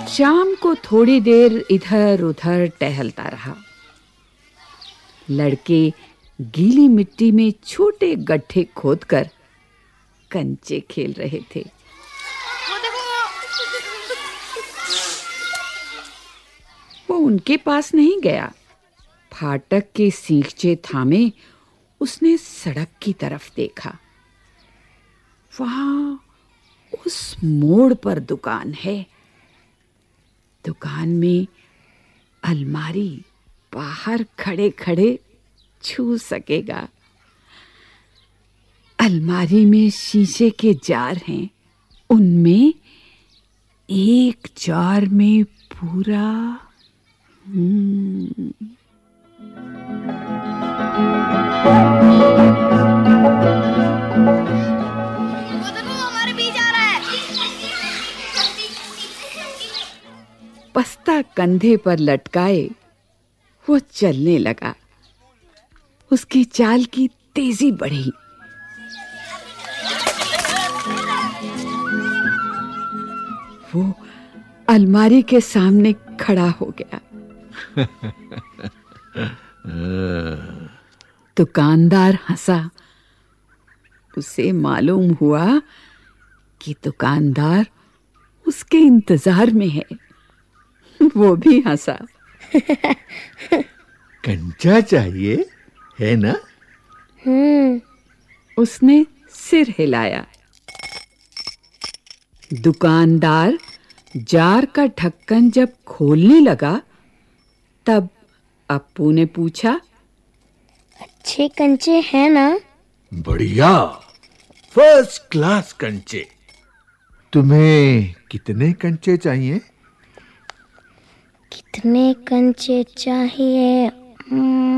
शाम को थोड़ी देर इधर-उधर टहलता रहा। लड़के गीली मिट्टी में छोटे गड्ढे खोदकर कंचे खेल रहे थे। वो उनके पास नहीं गया। फाटक के सींगचे थामे उसने सड़क की तरफ देखा। वहां उस मोड़ पर दुकान है। दुकान में अलमारी बाहर खड़े-खड़े छू सकेगा। अलमारी में शीशे के जार हैं। उनमें एक जार में पूरा बस्ता कंधे पर लटकाए वो चलने लगा। उसकी चाल की तेजी बढ़ी। वो अलमारी के सामने खड़ा हो गया। दुकानदार हंसा। उसे मालूम हुआ कि दुकानदार उसके इंतजार में है। वो भी हंसा। कंचा चाहिए है ना? उसने सिर हिलाया। दुकानदार जार का ढक्कन जब खोलने लगा तब अप्पू ने पूछा, अच्छे कंचे हैं ना? बढ़िया, फर्स्ट क्लास कंचे। तुम्हें कितने कंचे चाहिए? कितने कंचे चाहिए?